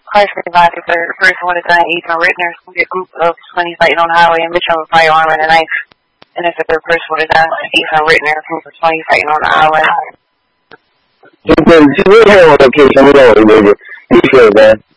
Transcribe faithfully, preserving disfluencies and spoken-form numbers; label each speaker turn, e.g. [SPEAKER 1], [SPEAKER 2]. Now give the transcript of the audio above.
[SPEAKER 1] Partially divided, but the person would have done Ethan Rittner, a group of twenty fighting on the highway and Mitchell with a firearm and a knife. And if the third person would have done Ethan Rittner, a group of twenty fighting on the highway.
[SPEAKER 2] Because we're here on location, we don't remember. He said that.